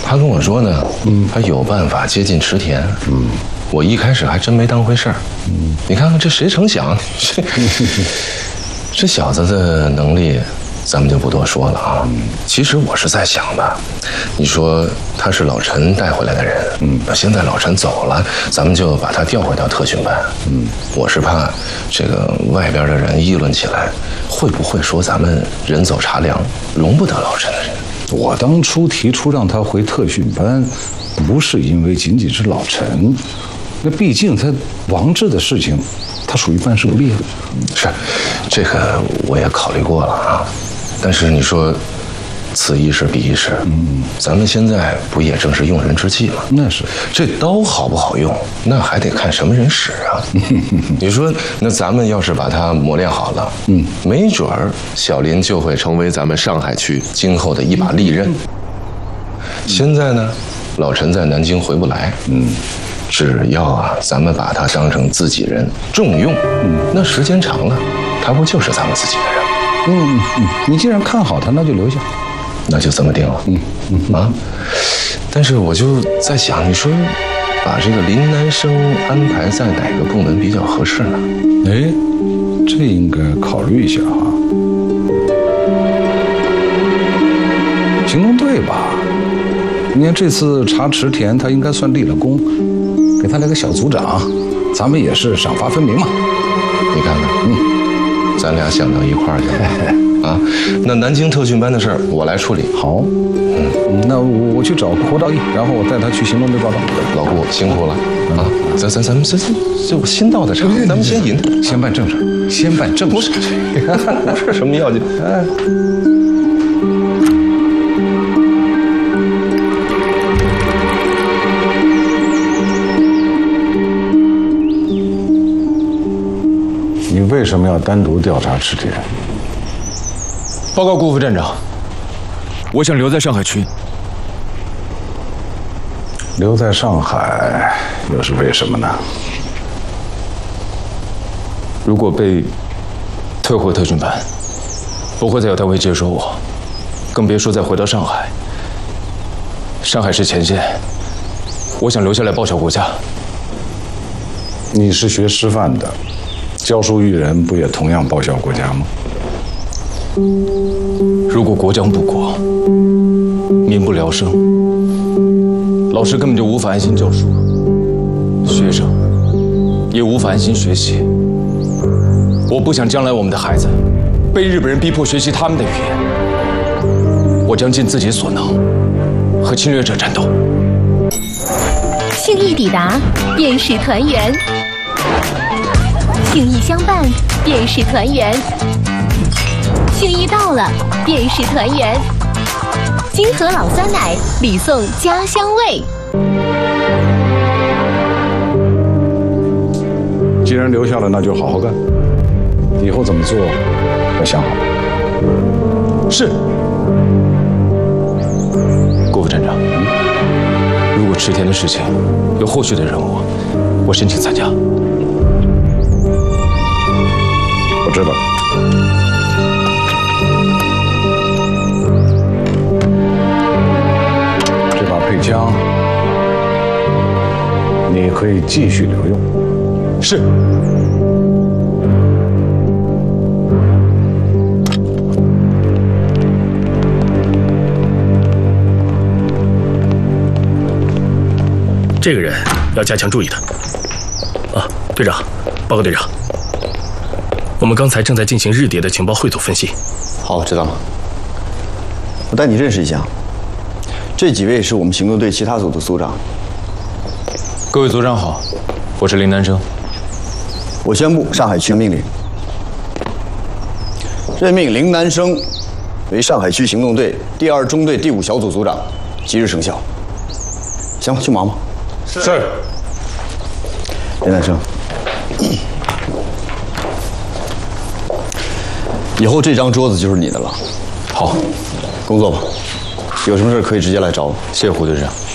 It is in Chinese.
他跟我说呢，他有办法接近池田。我一开始还真没当回事儿。你看看这谁成想，这小子的能力，咱们就不多说了啊。其实我是在想吧，你说他是老陈带回来的人，那现在老陈走了，咱们就把他调回到特训班。我是怕这个外边的人议论起来，会不会说咱们人走茶凉，容不得老陈的人。 我当初提出让他回特训班，不是因为仅仅是老陈，那毕竟他王志的事情，他属于办事不力。 是，这个我也考虑过了啊。但是你说，此一时彼一时，咱们现在不也正是用人之际吗？ 那是， 这刀好不好用，那还得看什么人使啊。你说，那咱们要是把它磨练好了，没准儿小林就会成为咱们上海区今后的一把利刃。现在呢，老陈在南京回不来，只要啊，咱们把他当成自己人重用，那时间长了，他不就是咱们自己的人？ 你既然看好他，那就留下， 那就这么定了。啊，但是我就在想，你说把这个林南生安排在哪个部门比较合适呢？ 哎，这应该考虑一下哈。行动队吧，你看这次查池田，他应该算立了功，给他来个小组长，咱们也是赏罚分明嘛。 你看看，咱俩想到一块儿去了啊。那南京特训班的事儿我来处理。 好，那我去找活道义，然后我带他去行动队报道。 老顾辛苦了啊！咱们这我新到的茶，咱们先饮他， 先办正事，先办正事。 不是什么要紧。 你为什么要单独调查池田？ 报告顾副站长，我想留在上海区。 留在上海又是为什么呢？ 如果被退回特训班，不会再有单位接收我，更别说再回到上海。上海是前线，我想留下来报效国家。 你是学师范的，教书育人不也同样报效国家吗？ 如果国将不国，民不聊生，老师根本就无法安心教书，学生也无法安心学习。我不想将来我们的孩子被日本人逼迫学习他们的语言。我将尽自己所能和侵略者战斗。 心意抵达，便是团圆；心意相伴，便是团圆；心意到了，便是团圆。金河老酸奶，礼送家乡味。 既然留下了，那就好好干。以后怎么做，要想好。 是，顾副站长。如果池田的事情有后续的任务，我申请参加。 我知道。这把配枪，你可以继续留用。 是。 这个人要加强注意的。啊，队长，报告队长，我们刚才正在进行日谍的情报汇总分析。 好，知道了。我带你认识一下，这几位是我们行动队其他组的组长。 各位组长好，我是林南生。 我宣布上海区命令，任命林南生为上海区行动队第2中队第5小组组长，即日生效。行了，去忙吧。 是。 林南生，以后这张桌子就是你的了。 好， 工作吧。有什么事可以直接来找我。 谢谢胡队长。